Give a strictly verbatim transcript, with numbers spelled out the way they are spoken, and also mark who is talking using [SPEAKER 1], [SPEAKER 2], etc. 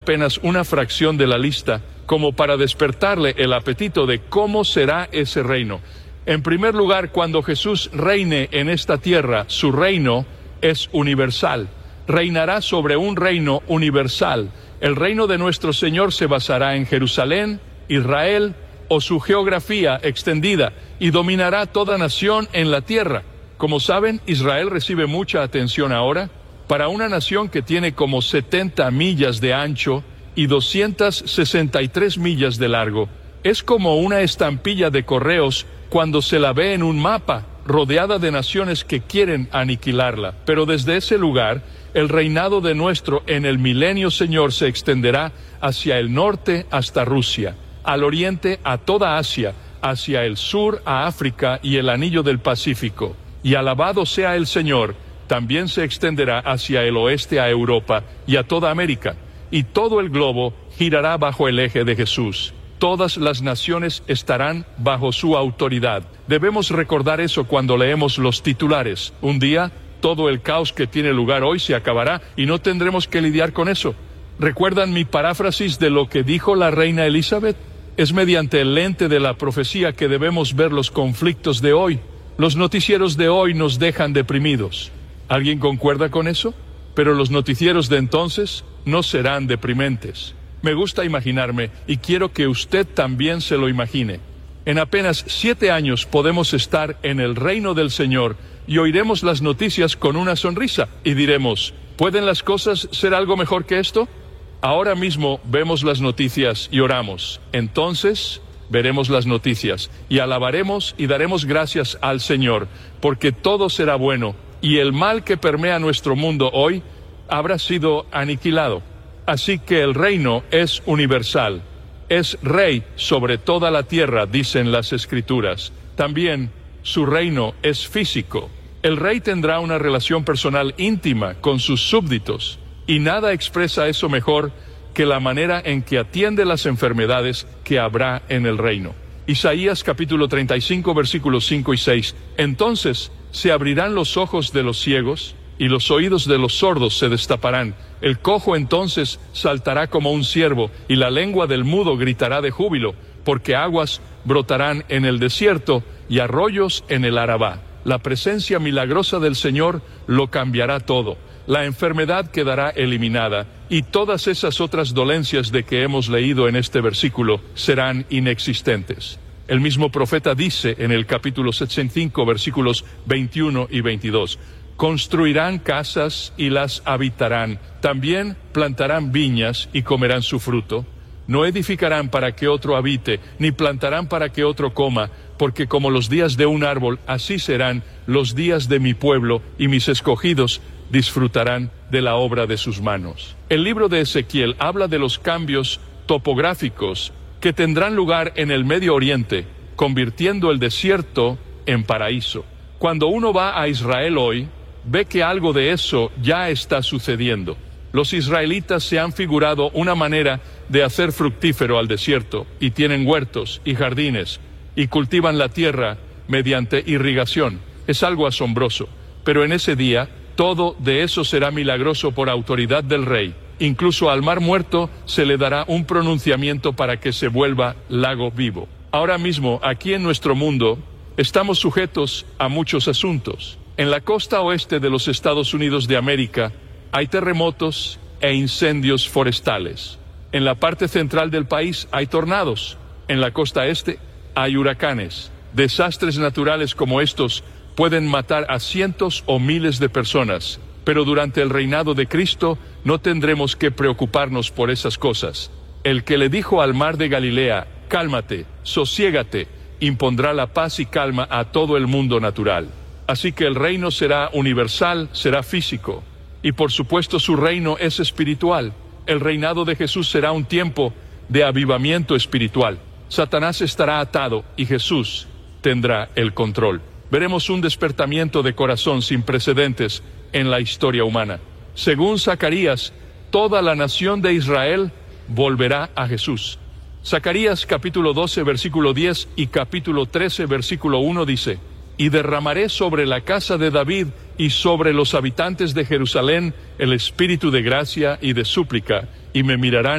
[SPEAKER 1] apenas una fracción de la lista, como para despertarle el apetito de cómo será ese reino. En primer lugar, cuando Jesús reine en esta tierra, su reino es universal. Reinará sobre un reino universal. El reino de nuestro Señor se basará en Jerusalén, Israel o su geografía extendida, y dominará toda nación en la tierra. Como saben, Israel recibe mucha atención ahora. Para una nación que tiene como setenta millas de ancho y doscientas sesenta y tres millas de largo, es como una estampilla de correos cuando se la ve en un mapa, rodeada de naciones que quieren aniquilarla. Pero desde ese lugar, el reinado de nuestro en el milenio Señor se extenderá hacia el norte hasta Rusia, al oriente a toda Asia, hacia el sur a África y el anillo del Pacífico. Y alabado sea el Señor, también se extenderá hacia el oeste a Europa y a toda América, y todo el globo girará bajo el eje de Jesús. Todas las naciones estarán bajo su autoridad. Debemos recordar eso cuando leemos los titulares. Un día, todo el caos que tiene lugar hoy se acabará y no tendremos que lidiar con eso. ¿Recuerdan mi paráfrasis de lo que dijo la reina Elizabeth? Es mediante el lente de la profecía que debemos ver los conflictos de hoy. Los noticieros de hoy nos dejan deprimidos. ¿Alguien concuerda con eso? Pero los noticieros de entonces no serán deprimentes. Me gusta imaginarme, y quiero que usted también se lo imagine. En apenas siete años podemos estar en el reino del Señor y oiremos las noticias con una sonrisa y diremos, ¿pueden las cosas ser algo mejor que esto? Ahora mismo vemos las noticias y oramos. Entonces veremos las noticias y alabaremos y daremos gracias al Señor, porque todo será bueno y el mal que permea nuestro mundo hoy habrá sido aniquilado. Así que el reino es universal, es rey sobre toda la tierra, dicen las Escrituras. También su reino es físico. El rey tendrá una relación personal íntima con sus súbditos, y nada expresa eso mejor que la manera en que atiende las enfermedades que habrá en el reino. Isaías capítulo treinta y cinco, versículos cinco y seis. Entonces se abrirán los ojos de los ciegos, y los oídos de los sordos se destaparán. El cojo entonces saltará como un ciervo, y la lengua del mudo gritará de júbilo, porque aguas brotarán en el desierto y arroyos en el Arabá. La presencia milagrosa del Señor lo cambiará todo. La enfermedad quedará eliminada, y todas esas otras dolencias de que hemos leído en este versículo serán inexistentes. El mismo profeta dice en el capítulo setenta y cinco, versículos veintiuno y veintidós, construirán casas y las habitarán, también plantarán viñas y comerán su fruto. No edificarán para que otro habite, ni plantarán para que otro coma, porque como los días de un árbol, así serán los días de mi pueblo, y mis escogidos disfrutarán de la obra de sus manos. El libro de Ezequiel habla de los cambios topográficos que tendrán lugar en el Medio Oriente, convirtiendo el desierto en paraíso. Cuando uno va a Israel hoy, ve que algo de eso ya está sucediendo. Los israelitas se han figurado una manera de hacer fructífero al desierto, y tienen huertos y jardines, y cultivan la tierra mediante irrigación. Es algo asombroso, pero en ese día, todo de eso será milagroso por autoridad del Rey. Incluso al mar muerto se le dará un pronunciamiento para que se vuelva lago vivo. Ahora mismo, aquí en nuestro mundo, estamos sujetos a muchos asuntos. En la costa oeste de los Estados Unidos de América hay terremotos e incendios forestales. En la parte central del país hay tornados. En la costa este hay huracanes. Desastres naturales como estos pueden matar a cientos o miles de personas, pero durante el reinado de Cristo no tendremos que preocuparnos por esas cosas. El que le dijo al mar de Galilea, cálmate, sosiégate, impondrá la paz y calma a todo el mundo natural. Así que el reino será universal, será físico, y por supuesto su reino es espiritual. El reinado de Jesús será un tiempo de avivamiento espiritual. Satanás estará atado y Jesús tendrá el control. Veremos un despertamiento de corazón sin precedentes en la historia humana. Según Zacarías, toda la nación de Israel volverá a Jesús. Zacarías capítulo doce, versículo diez y capítulo trece, versículo uno dice: y derramaré sobre la casa de David y sobre los habitantes de Jerusalén el espíritu de gracia y de súplica, y me mirarán